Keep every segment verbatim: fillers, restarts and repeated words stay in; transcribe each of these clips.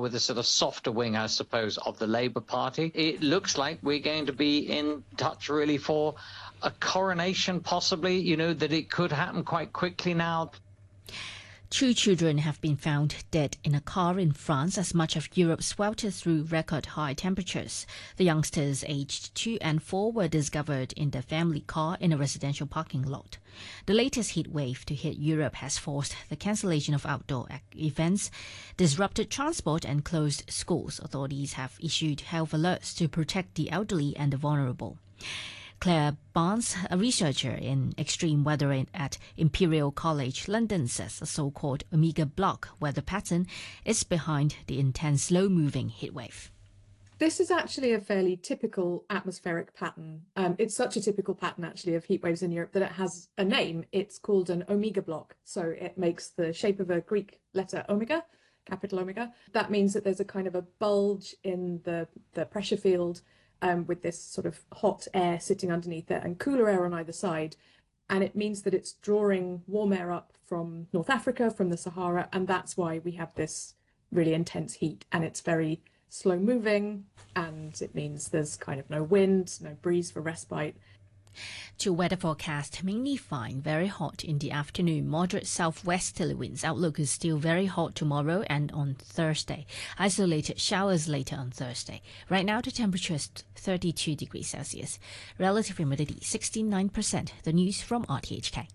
with a sort of softer wing, I suppose, of the Labour Party. It looks like we're going to be in touch really for a coronation, possibly, you know, that it could happen quite quickly now. Two children have been found dead in a car in France as much of Europe swelters through record high temperatures. The youngsters aged two and four were discovered in the family car in a residential parking lot. The latest heat wave to hit Europe has forced the cancellation of outdoor events, disrupted transport and closed schools. Authorities have issued health alerts to protect the elderly and the vulnerable. Claire Barnes, a researcher in extreme weather at Imperial College London, says the so-called Omega block weather pattern is behind the intense slow-moving heatwave. This is actually a fairly typical atmospheric pattern. Um, it's such a typical pattern, actually, of heat waves in Europe that it has a name. It's called an omega block. So it makes the shape of a Greek letter omega, capital omega. That means that there's a kind of a bulge in the, the pressure field, Um, with this sort of hot air sitting underneath it and cooler air on either side. And it means that it's drawing warm air up from North Africa, from the Sahara, and that's why we have this really intense heat. And it's very slow moving, and it means there's kind of no wind, no breeze for respite. To weather forecast, mainly fine, very hot in the afternoon, moderate southwesterly winds. Outlook is still very hot tomorrow and on Thursday. Isolated showers later on Thursday. Right now the temperature is thirty-two degrees Celsius. Relative humidity sixty-nine percent. The news from R T H K.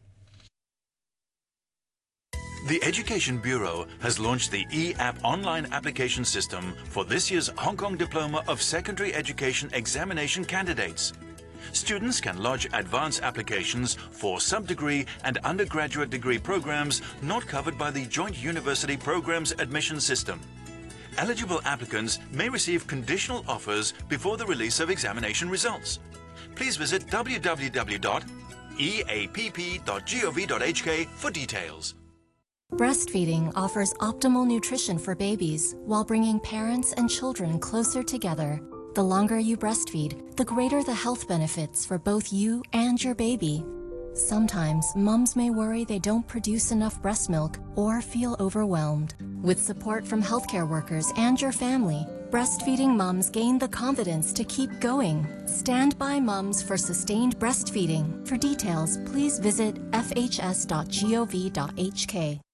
The Education Bureau has launched the e-App online application system for this year's Hong Kong Diploma of Secondary Education examination candidates. Students can lodge advance applications for sub-degree and undergraduate degree programs not covered by the Joint University Programs admission system. Eligible applicants may receive conditional offers before the release of examination results. Please visit w w w dot e a p p dot gov dot h k for details. Breastfeeding offers optimal nutrition for babies while bringing parents and children closer together. The longer you breastfeed, the greater the health benefits for both you and your baby. Sometimes mums may worry they don't produce enough breast milk or feel overwhelmed. With support from healthcare workers and your family, breastfeeding mums gain the confidence to keep going. Stand by Mums for sustained breastfeeding. For details, please visit f h s dot gov dot h k.